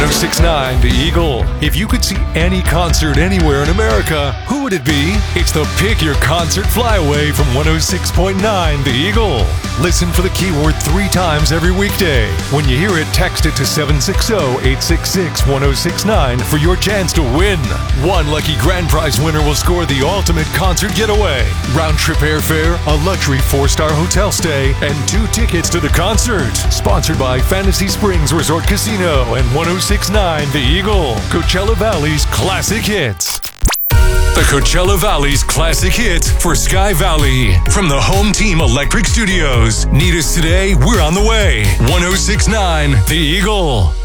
1069 The Eagle. If you could see any concert anywhere in America, who would it be? It's the Pick Your Concert Flyaway from 106.9 The Eagle. Listen for the keyword 3 times every weekday. When you hear it, text it to 760-866-1069 for your chance to win. One lucky grand prize winner will score the ultimate concert getaway, round-trip airfare, a luxury 4-star hotel stay, and 2 tickets to the concert. Sponsored by Fantasy Springs Resort Casino and 106.9 The Eagle, Coachella Valley's classic hits. The Coachella Valley's classic hits for Sky Valley. From the Home Team Electric Studios. Need us today? We're on the way. 106.9 The Eagle.